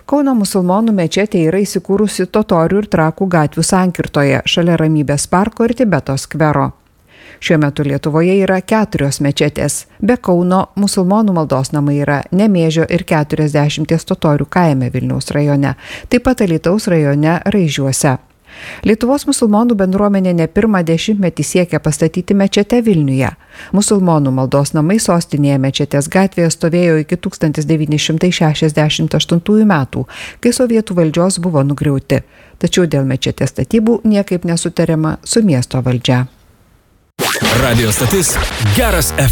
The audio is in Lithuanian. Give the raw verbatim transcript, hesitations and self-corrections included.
Kauno musulmonų mečetė yra įsikūrusi Totorių ir Trakų gatvių sankirtoje, šalia Ramybės parko ir Tibeto skvero. Šiuo metu Lietuvoje yra keturios mečetės. Be Kauno musulmonų maldos namai yra Nemėžio ir keturiasdešimties totorių kaime Vilniaus rajone, taip pat Alytaus rajone Raižiuose. Lietuvos musulmonų bendruomenė ne pirmą dešimtmetį siekia pastatyti mečetę Vilniuje. Musulmonų maldos namai sostinėje Mečetės gatvėje stovėjo iki tūkstantis devyni šimtai šešiasdešimt aštuntųjų metų, kai sovietų valdžios buvo nugriauti. Tačiau dėl mečetės statybų niekaip nesutariama su miesto valdžia. Radio stotis Geras F M.